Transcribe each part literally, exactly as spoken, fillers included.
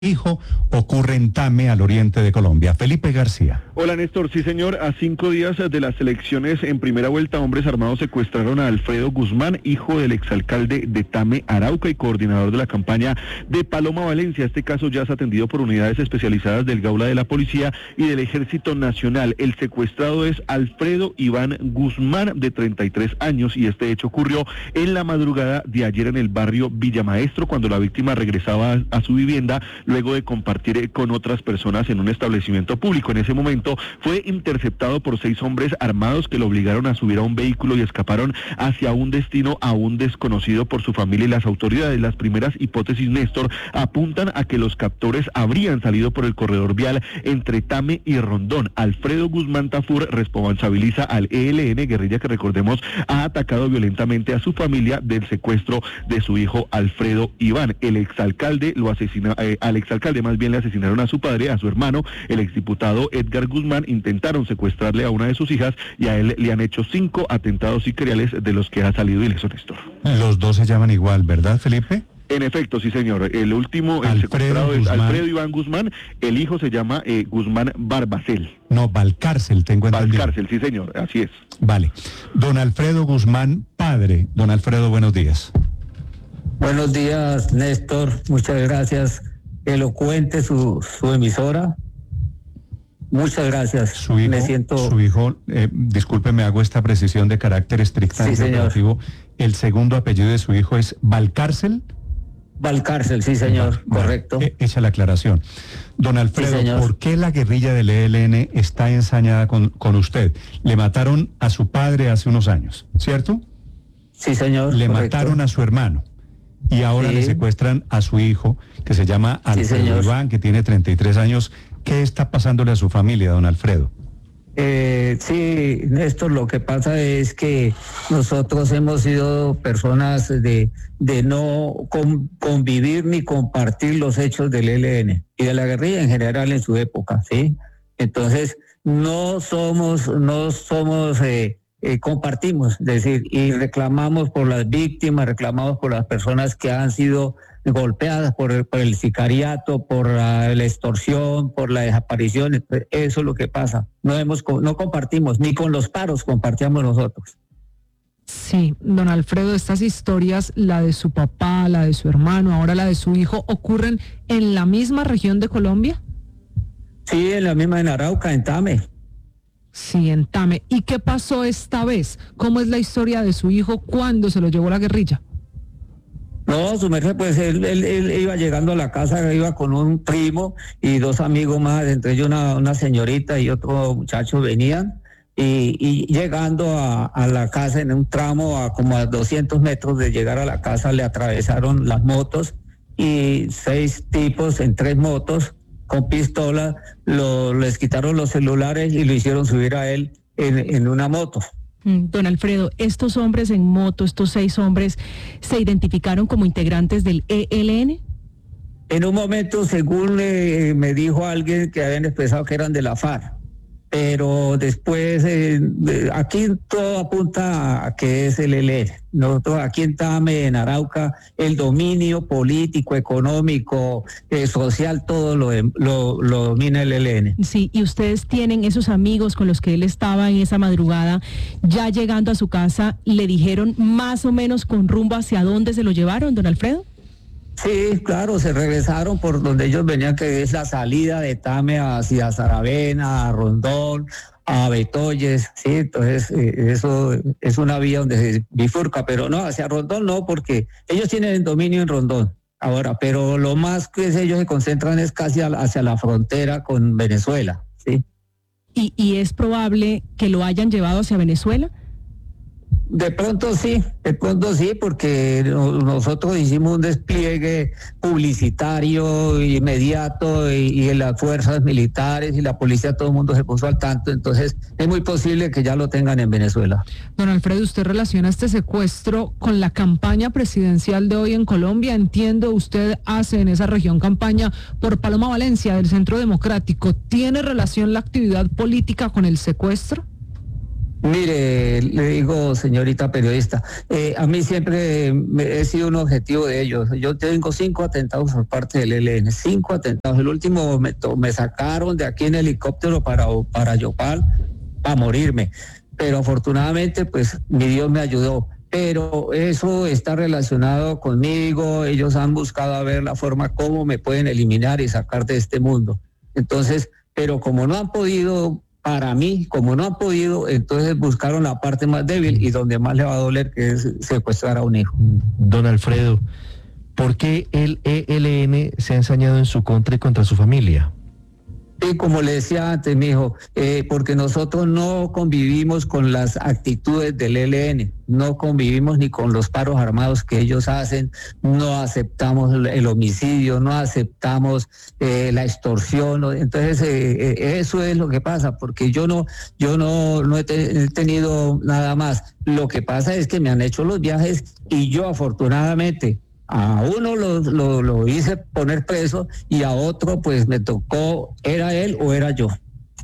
Hijo ocurre en Tame, al oriente de Colombia. Felipe García. Hola Néstor, sí señor, a cinco días de las elecciones en primera vuelta, hombres armados secuestraron a Alfredo Guzmán, hijo del exalcalde de Tame, Arauca y coordinador de la campaña de Paloma Valencia. Este caso ya es atendido por unidades especializadas del Gaula de la Policía y del Ejército Nacional. El secuestrado es Alfredo Iván Guzmán, de treinta y tres años, y este hecho ocurrió en la madrugada de ayer en el barrio Villamaestro, cuando la víctima regresaba a, a su vivienda luego de compartir con otras personas en un establecimiento público. En ese momento fue interceptado por seis hombres armados que lo obligaron a subir a un vehículo y escaparon hacia un destino aún desconocido por su familia y las autoridades. Las primeras hipótesis, Néstor, apuntan a que los captores habrían salido por el corredor vial entre Tame y Rondón. Alfredo Guzmán Tafur responsabiliza al E L N, guerrilla que, recordemos, ha atacado violentamente a su familia del secuestro de su hijo Alfredo Iván. El exalcalde lo asesina, eh, al exalcalde más bien le asesinaron a su padre, a su hermano, el exdiputado Edgar Guzmán. Intentaron secuestrarle a una de sus hijas y a él le han hecho cinco atentados sicariales de los que ha salido ileso, Néstor. Los dos se llaman igual, ¿verdad, Felipe? En efecto, sí señor. El último, el secuestrado es Alfredo Iván Guzmán, el hijo se llama eh, Guzmán Barbacel. No, Valcárcel, tengo entendido. Valcárcel, sí señor, así es. Vale. Don Alfredo Guzmán, padre. Don Alfredo, buenos días. Buenos días, Néstor. Muchas gracias. Elocuente su, su emisora. Muchas gracias. Su hijo, me siento... su hijo eh, discúlpeme, hago esta precisión de carácter estrictamente sí, operativo. El segundo apellido de su hijo es Valcárcel. Valcárcel, sí señor, bueno, correcto. Eh, echa la aclaración. Don Alfredo, sí, ¿por qué la guerrilla del E L N está ensañada con, con usted? Le mataron a su padre hace unos años, ¿cierto? Sí señor, Le correcto. mataron a su hermano. Y ahora sí. Le secuestran a su hijo, que se llama Alfredo sí, Iván, que tiene treinta y tres años. ¿Qué está pasándole a su familia, don Alfredo? Eh, sí, Néstor, lo que pasa es que nosotros hemos sido personas de, de no con, convivir ni compartir los hechos del E L N y de la guerrilla en general en su época, ¿sí? Entonces, no somos, no somos... Eh, Eh, compartimos, es decir, y reclamamos por las víctimas, reclamamos por las personas que han sido golpeadas por el, por el sicariato, por la, la extorsión, por la desaparición. Eso es lo que pasa. No hemos, no compartimos, ni con los paros compartíamos nosotros. Sí, don Alfredo, estas historias, la de su papá, la de su hermano, ahora la de su hijo, ¿ocurren en la misma región de Colombia? Sí, en la misma, en Arauca, en Tame. Sí, en Tame. ¿Y qué pasó esta vez? ¿Cómo es la historia de su hijo cuando se lo llevó la guerrilla? No, su merced, pues él, él, él iba llegando a la casa, iba con un primo y dos amigos más, entre ellos una, una señorita y otro muchacho venían, y, y llegando a, a la casa en un tramo a como a doscientos metros de llegar a la casa le atravesaron las motos y seis tipos en tres motos con pistola, lo, les quitaron los celulares y lo hicieron subir a él en, en una moto. Don Alfredo, estos hombres en moto, estos seis hombres, ¿se identificaron como integrantes del E L N? En un momento, según eh, me dijo alguien que habían expresado que eran de la FARC, pero después eh, aquí todo apunta a que es el E L N. Nosotros aquí en Tame, en Arauca, el dominio político, económico, eh, social, todo lo, lo, lo domina el E L N. Sí, y ustedes tienen esos amigos con los que él estaba en esa madrugada, ya llegando a su casa, ¿le dijeron más o menos con rumbo hacia dónde se lo llevaron, don Alfredo? Sí, claro, se regresaron por donde ellos venían, que es la salida de Tame hacia Saravena, a Rondón, a Betoyes, sí, entonces eh, eso es una vía donde se bifurca, pero no, hacia Rondón no, porque ellos tienen el dominio en Rondón ahora, pero lo más que ellos se concentran es casi hacia la frontera con Venezuela, sí. ¿Y, y es probable que lo hayan llevado hacia Venezuela? De pronto sí, de pronto sí, porque nosotros hicimos un despliegue publicitario inmediato y, y las fuerzas militares y la policía, todo el mundo se puso al tanto, entonces es muy posible que ya lo tengan en Venezuela. Don Alfredo, usted relaciona este secuestro con la campaña presidencial de hoy en Colombia. Entiendo, usted hace en esa región campaña por Paloma Valencia del Centro Democrático. ¿Tiene relación la actividad política con el secuestro? Mire, le digo, señorita periodista, eh, a mí siempre me, he sido un objetivo de ellos. Yo tengo cinco atentados por parte del E L N, cinco atentados. El último me, me sacaron de aquí en helicóptero para, para Yopal, para morirme. Pero afortunadamente, pues, mi Dios me ayudó. Pero eso está relacionado conmigo. Ellos han buscado a ver la forma cómo me pueden eliminar y sacar de este mundo. Entonces, pero como no han podido... Para mí, como no han podido, entonces buscaron la parte más débil y donde más le va a doler, que es secuestrar a un hijo. Don Alfredo, ¿por qué el E L N se ha ensañado en su contra y contra su familia? Y como le decía antes, mijo, eh, porque nosotros no convivimos con las actitudes del E L N, no convivimos ni con los paros armados que ellos hacen, no aceptamos el homicidio, no aceptamos eh, la extorsión, ¿no? Entonces eh, eh, eso es lo que pasa, porque yo no, yo no, no he, te, he tenido nada más. Lo que pasa es que me han hecho los viajes y yo afortunadamente a uno lo, lo, lo hice poner preso y a otro pues me tocó, ¿era él o era yo?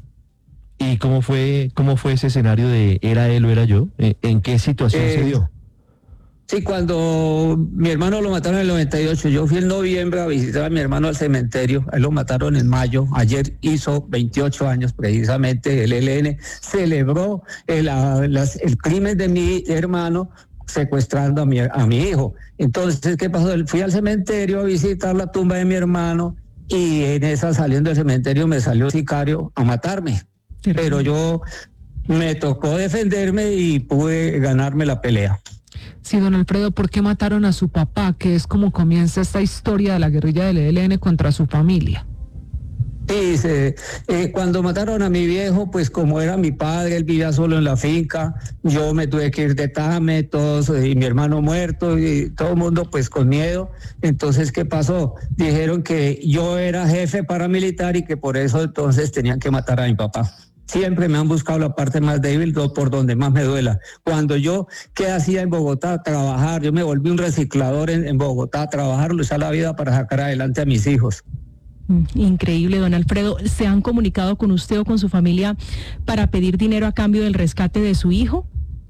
¿Y cómo fue, cómo fue ese escenario de era él o era yo? ¿En qué situación eh, se dio? Sí, cuando mi hermano lo mataron en el noventa y ocho, yo fui en noviembre a visitar a mi hermano al cementerio, a él lo mataron en mayo, ayer hizo veintiocho años precisamente, el E L N celebró el, las, el crimen de mi hermano secuestrando a mi, a mi hijo. Entonces, ¿qué pasó? Fui al cementerio a visitar la tumba de mi hermano y en esa, saliendo del cementerio, me salió el sicario a matarme. Sí. Pero yo me tocó defenderme y pude ganarme la pelea. Sí, don Alfredo, ¿por qué mataron a su papá? Que es como comienza esta historia de la guerrilla del E L N contra su familia. Sí, se, eh, cuando mataron a mi viejo, pues como era mi padre, él vivía solo en la finca, yo me tuve que ir de Tame, todos, y mi hermano muerto, y todo el mundo pues con miedo. Entonces, ¿qué pasó? Dijeron que yo era jefe paramilitar y que por eso entonces tenían que matar a mi papá. Siempre me han buscado la parte más débil, por donde más me duela. Cuando yo, ¿qué hacía en Bogotá? Trabajar, yo me volví un reciclador en, en Bogotá, trabajar, luchar la vida para sacar adelante a mis hijos. Increíble, don Alfredo. ¿Se han comunicado con usted o con su familia para pedir dinero a cambio del rescate de su hijo?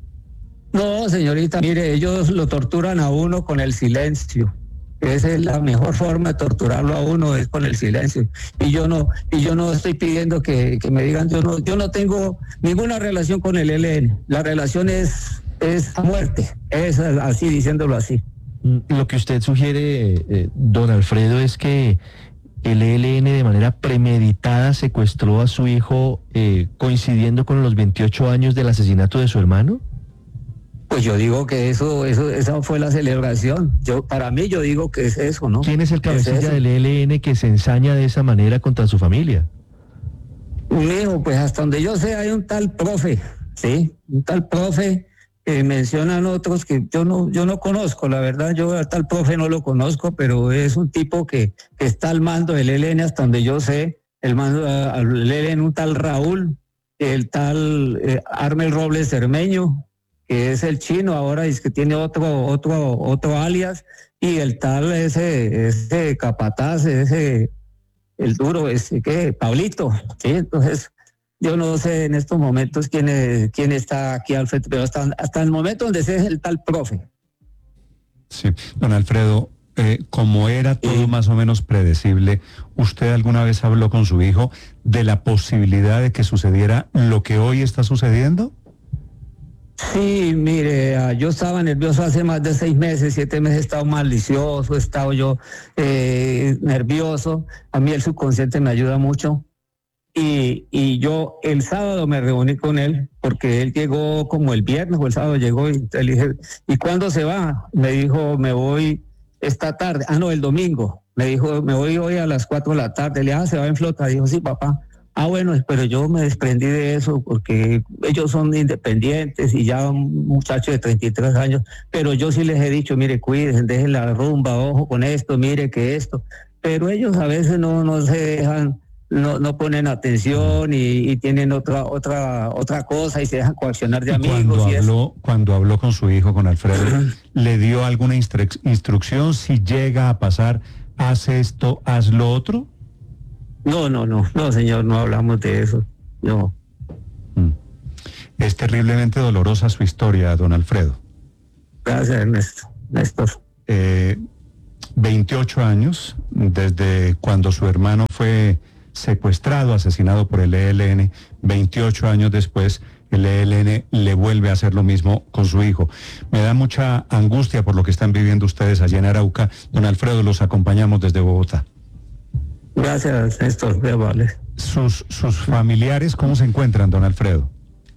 No, señorita, mire, ellos lo torturan a uno con el silencio. Esa es la mejor forma de torturarlo a uno, es con el silencio. Y yo no, y yo no estoy pidiendo que, que me digan, yo no, yo no tengo ninguna relación con el E L N. La relación es, es a muerte, es así, diciéndolo así. Lo que usted sugiere, eh, don Alfredo, es que el E L N de manera premeditada secuestró a su hijo eh, coincidiendo con los veintiocho años del asesinato de su hermano. Pues yo digo que eso, eso, esa fue la celebración. Yo, para mí, yo digo que es eso, ¿no? ¿Quién es el cabecilla es del E L N que se ensaña de esa manera contra su familia? Un hijo, pues hasta donde yo sé hay un tal profe, ¿sí? Un tal profe. Eh, mencionan otros que yo no yo no conozco, la verdad, yo al tal profe no lo conozco, pero es un tipo que, que está al mando del E L N hasta donde yo sé, el mando al E L N, un tal Raúl, el tal eh, Armel Robles Cermeño, que es el chino, ahora es que tiene otro otro otro alias, y el tal ese ese capataz, ese el duro, ese que Pablito, sí, entonces yo no sé en estos momentos quién, es, quién está aquí al frente, pero hasta, hasta el momento donde sé es el tal profe. Sí, don Alfredo, eh, como era todo eh, más o menos predecible, ¿usted alguna vez habló con su hijo de la posibilidad de que sucediera lo que hoy está sucediendo? Sí, mire, yo estaba nervioso hace más de seis meses, siete meses he estado malicioso, he estado yo eh, nervioso, a mí el subconsciente me ayuda mucho. Y, y yo el sábado me reuní con él porque él llegó como el viernes o el sábado llegó y le dije, ¿y cuándo se va? Me dijo, me voy esta tarde. Ah, no, el domingo. Me dijo, me voy hoy a las cuatro de la tarde. Le dije, ah, se va en flota. Dijo, sí, papá. Ah, bueno, pero yo me desprendí de eso porque ellos son independientes y ya un muchacho de treinta y tres años. Pero yo sí les he dicho, mire, cuídense, dejen la rumba, ojo con esto, mire que esto. Pero ellos a veces no, no se dejan... No, no ponen atención y, y tienen otra otra otra cosa y se dejan coaccionar de amigos. Cuando y habló, cuando habló con su hijo, con Alfredo, ¿le dio alguna instru- instrucción? Si llega a pasar, haz esto, haz lo otro. No, no, no, no, señor, no hablamos de eso. No. Es terriblemente dolorosa su historia, don Alfredo. Gracias, Ernesto. Néstor. Eh, veintiocho años desde cuando su hermano fue secuestrado, asesinado por el E L N. veintiocho años después, el E L N le vuelve a hacer lo mismo con su hijo. Me da mucha angustia por lo que están viviendo ustedes allá en Arauca. Don Alfredo, los acompañamos desde Bogotá. Gracias, Néstor. Muy amable. ¿Sus, sus familiares cómo se encuentran, don Alfredo?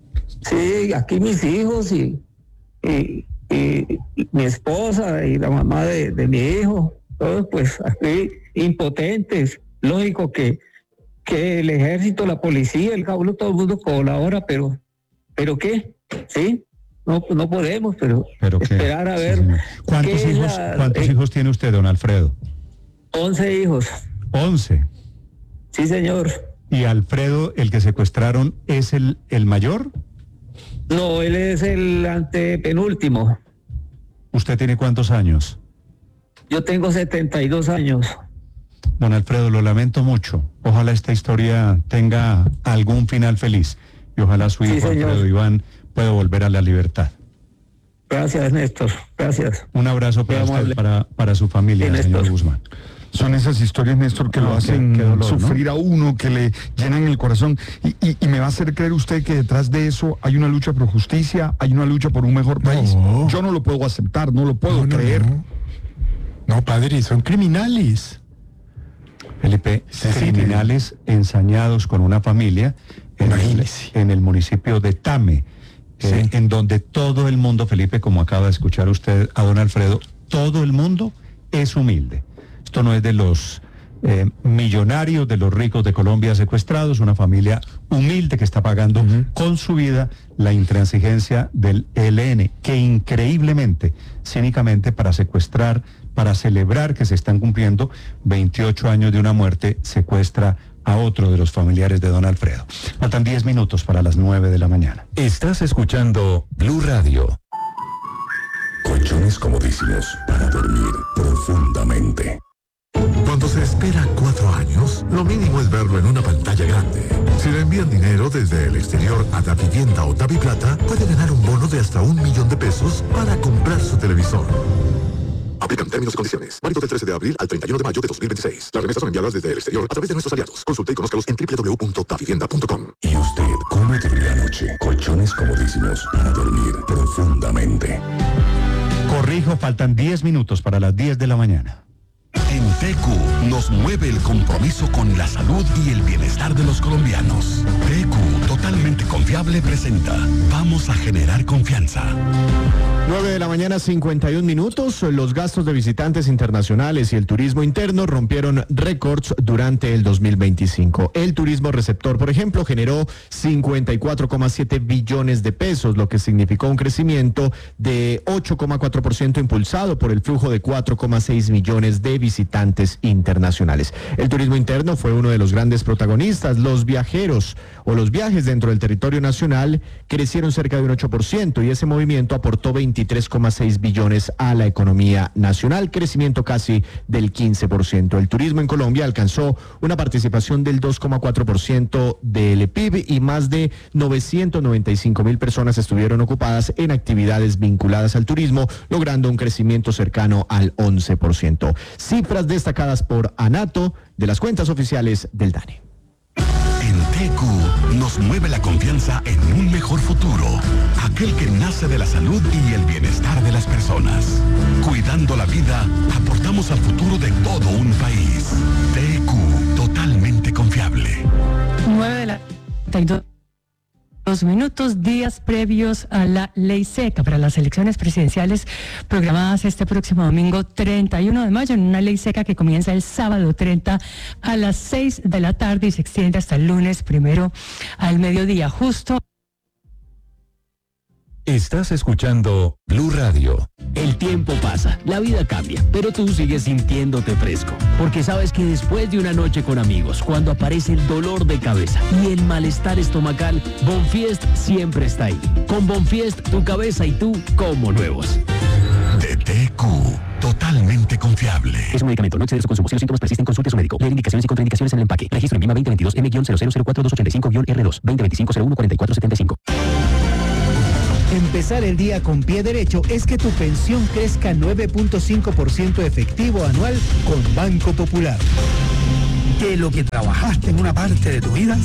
Sí, aquí mis hijos y, y, y mi esposa y la mamá de, de mi hijo, todos pues aquí impotentes. Lógico que, que el ejército, la policía, el cabo, todo el mundo colabora, pero, pero ¿qué? ¿Sí? No, no podemos, pero, ¿Pero esperar a sí, ver. señor. ¿Cuántos, hijos, la, ¿cuántos eh, hijos tiene usted, don Alfredo? once hijos. Once. Sí, señor. ¿Y Alfredo, el que secuestraron, es el, el mayor? No, él es el antepenúltimo. ¿Usted tiene cuántos años? Yo tengo setenta y dos años. Don Alfredo, lo lamento mucho. Ojalá esta historia tenga algún final feliz. Y ojalá su hijo, Sí, señor. Alfredo Iván, pueda volver a la libertad. Gracias, Néstor. Gracias. Un abrazo para Muy usted, amable. para, para su familia, Sí, señor Néstor. Guzmán. Son esas historias, Néstor, que No, lo qué- hacen qué dolor, sufrir ¿no? a uno, que le llenan el corazón. Y, y, y me va a hacer creer usted que detrás de eso hay una lucha por justicia, hay una lucha por un mejor país. No. Yo no lo puedo aceptar, no lo puedo No, no, creer. No, no, padre, son criminales. Felipe, Sí, criminales ensañados con una familia en el, Imagínese. en el municipio de Tame, eh, Sí. en donde todo el mundo, Felipe, como acaba de escuchar usted a don Alfredo, todo el mundo es humilde. Esto no es de los eh, millonarios, de los ricos de Colombia secuestrados, una familia humilde que está pagando Ujú. con su vida la intransigencia del E L N, que increíblemente, cínicamente, para secuestrar, para celebrar que se están cumpliendo veintiocho años de una muerte, secuestra a otro de los familiares de don Alfredo. Faltan diez minutos para las nueve de la mañana. Estás escuchando Blue Radio. Colchones comodísimos para dormir profundamente. Cuando se espera cuatro años, lo mínimo es verlo en una pantalla grande. Si le envían dinero desde el exterior a Davivienda o Daviplata, puede ganar un bono de hasta un millón de pesos para comprar su televisor. Aplican términos y condiciones. Válido del trece de abril al treinta y uno de mayo de dos mil veintiséis. Las remesas son enviadas desde el exterior a través de nuestros aliados. Consulte y conózcalos en doble u doble u doble u punto davivienda punto com. ¿Y usted cómo durmió anoche? Colchones comodísimos para dormir profundamente. Corrijo, faltan diez minutos para las diez de la mañana. En T Q nos mueve el compromiso con la salud y el bienestar de los colombianos. T Q, totalmente confiable, presenta Vamos a generar confianza. nueve de la mañana, cincuenta y un minutos. Los gastos de visitantes internacionales y el turismo interno rompieron récords durante el dos mil veinticinco. El turismo receptor, por ejemplo, generó cincuenta y cuatro coma siete billones de pesos, lo que significó un crecimiento de ocho coma cuatro por ciento impulsado por el flujo de cuatro coma seis millones de visitantes internacionales. El turismo interno fue uno de los grandes protagonistas. Los viajeros o los viajes dentro del territorio nacional crecieron cerca de un ocho por ciento y ese movimiento aportó veintitrés coma seis billones a la economía nacional, crecimiento casi del quince por ciento. El turismo en Colombia alcanzó una participación del dos coma cuatro por ciento del P I B y más de novecientos noventa y cinco mil personas estuvieron ocupadas en actividades vinculadas al turismo, logrando un crecimiento cercano al once por ciento. Cifras destacadas por ANATO de las cuentas oficiales del DANE. En T Q nos mueve la confianza en un mejor futuro, aquel que nace de la salud y el bienestar de las personas. Cuidando la vida, aportamos al futuro de todo un país. T Q, totalmente confiable. nueve de la dos minutos, días previos a la ley seca para las elecciones presidenciales programadas este próximo domingo treinta y uno de mayo, en una ley seca que comienza el sábado treinta a las seis de la tarde y se extiende hasta el lunes primero al mediodía, justo. Estás escuchando Blue Radio. El tiempo pasa, la vida cambia, pero tú sigues sintiéndote fresco, porque sabes que después de una noche con amigos, cuando aparece el dolor de cabeza y el malestar estomacal, Bonfiest siempre está ahí. Con Bonfiest, tu cabeza y tú como nuevos. De T Q, totalmente confiable. Es un medicamento, no exceder su consumo. Si los síntomas persisten, consulte a su médico. Leer indicaciones y contraindicaciones en el empaque. Registro en Vima veinte veintidós M cero cero cero cuatro dos ocho cinco R dos, veinte veinticinco cero uno cuarenta y cuatro setenta y cinco. Empezar el día con pie derecho es que tu pensión crezca nueve punto cinco por ciento efectivo anual con Banco Popular. Que lo que trabajaste en una parte de tu vida